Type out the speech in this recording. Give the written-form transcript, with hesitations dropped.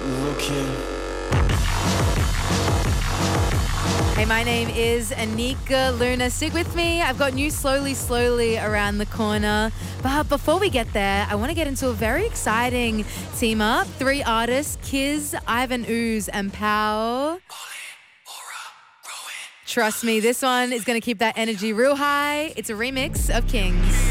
Hey, my name is Anika Luna. Stick with me. I've got news slowly around the corner. But before we get there, I want to get into a very exciting team up. 3 artists, Kiz, Ivan Ooze, and Pow. Trust me, this one is going to keep that energy real high. It's a remix of Kings.